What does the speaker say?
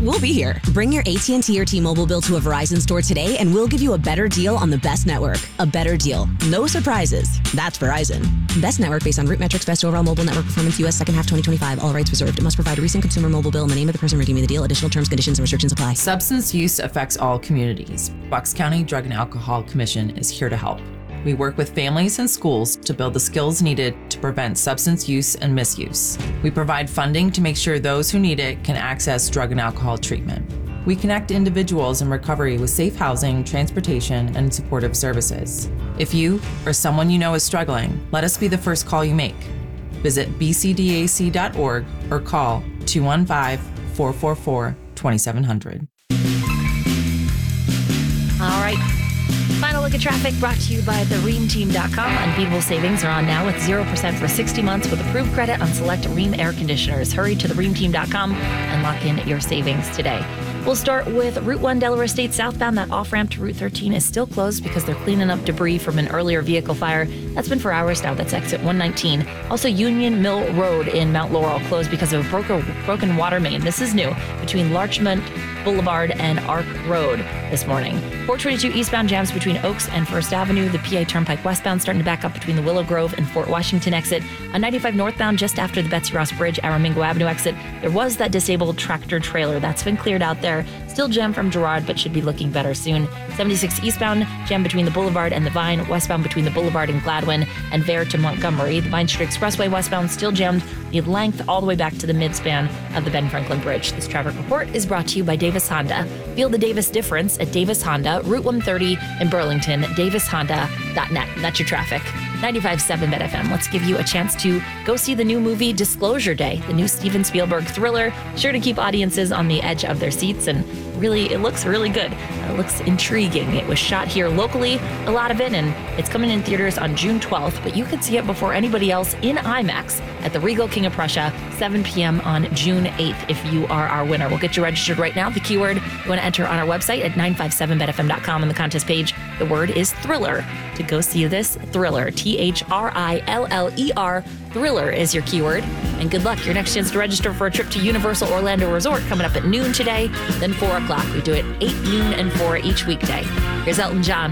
we'll be here. Bring your AT&T or T-Mobile bill to a Verizon store today and we'll give you a better deal on the best network. A better deal. No surprises. That's Verizon. Best network based on root metrics, best overall mobile network performance, U.S. second half 2025. All rights reserved. It must provide a recent consumer mobile bill in the name of the person redeeming the deal. Additional terms, conditions, and restrictions apply. Substance use affects all communities. Bucks County Drug and Alcohol Commission is here to help. We work with families and schools to build the skills needed to prevent substance use and misuse. We provide funding to make sure those who need it can access drug and alcohol treatment. We connect individuals in recovery with safe housing, transportation, and supportive services. If you or someone you know is struggling, let us be the first call you make. Visit bcdac.org or call 215-444-2700. All right. Final look at traffic brought to you by thereamteam.com. Unbeatable savings are on now with 0% for 60 months with approved credit on select Rheem air conditioners. Hurry to thereamteam.com and lock in your savings today. We'll start with Route 1 Delaware State southbound. That off-ramp to Route 13 is still closed because they're cleaning up debris from an earlier vehicle fire. That's been for hours now. That's exit 119. Also, Union Mill Road in Mount Laurel closed because of a broken water main. This is new between Larchmont Boulevard and Arc Road this morning. 422 eastbound jams between Oaks and First Avenue. The PA Turnpike westbound starting to back up between the Willow Grove and Fort Washington exit. On 95 northbound just after the Betsy Ross Bridge, Aramingo Avenue exit, there was that disabled tractor trailer. That's been cleared out there. Still jammed from Girard, but should be looking better soon. 76 eastbound, jam between the Boulevard and the Vine. Westbound between the Boulevard and Gladwin and Vare to Montgomery. The Vine Street Expressway westbound still jammed the length all the way back to the midspan of the Ben Franklin Bridge. This traffic report is brought to you by Davis Honda. Feel the Davis difference at Davis Honda, Route 130 in Burlington, davishonda.net. That's your traffic. 95.7 Bet FM. Let's give you a chance to go see the new movie Disclosure Day, the new Steven Spielberg thriller. Sure to keep audiences on the edge of their seats, and really, it looks really good. It looks intriguing. It was shot here locally, a lot of it, and it's coming in theaters on June 12th, but you could see it before anybody else in IMAX at the Regal King of Prussia, 7 p.m. on June 8th if you are our winner. We'll get you registered right now. The keyword you want to enter on our website at 957betfm.com on the contest page. The word is thriller to go see this thriller. THRILLER. Thriller is your keyword. And good luck. Your next chance to register for a trip to Universal Orlando Resort coming up at noon today, then 4 o'clock. We do it 8, noon, and 4 each weekday. Here's Elton John.